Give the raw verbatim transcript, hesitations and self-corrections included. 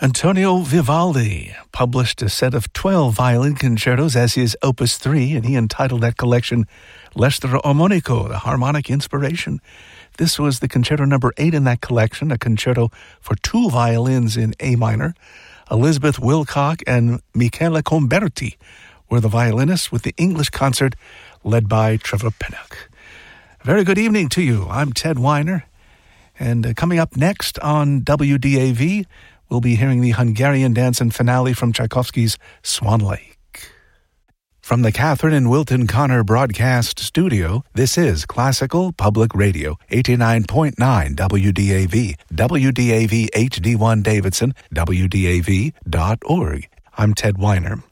Antonio Vivaldi published a set of twelve violin concertos as his Opus three, and he entitled that collection L'Estro Armonico, the Harmonic Inspiration. This was the concerto number eight in that collection, a concerto for two violins in A minor. Elizabeth Wilcock and Michele Comberti were the violinists, with the English concert led by Trevor Pinnock. Very good evening to you. I'm Ted Weiner, and uh, coming up next on W D A V, we'll be hearing the Hungarian dance and finale from Tchaikovsky's Swan Lake. From the Catherine and Wilton Connor Broadcast Studio, this is Classical Public Radio, eighty-nine point nine W D A V, W D A V H D one Davidson, W D A V dot org. I'm Ted Weiner.